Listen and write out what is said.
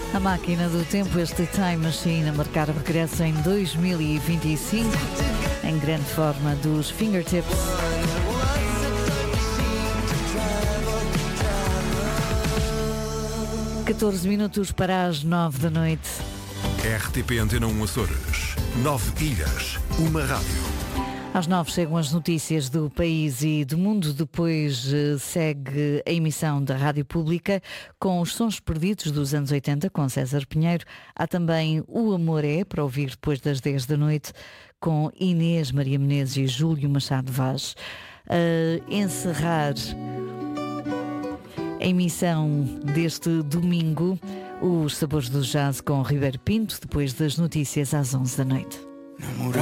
A máquina do tempo, este Time Machine, a marcar o regresso em 2025, em grande forma dos Fingertips. (14 minutos para as 9 da noite). RTP Antena 1 Açores. 9 ilhas, uma rádio. Às 9 chegam as notícias do país e do mundo. Depois segue a emissão da Rádio Pública com os sons perdidos dos anos 80 com César Pinheiro. Há também O Amor É, para ouvir depois das 10 da noite, com Inês Maria Menezes e Júlio Machado Vaz. Encerrar a emissão deste domingo, os Sabores do Jazz com Ribeiro Pinto, depois das notícias às 11 da noite.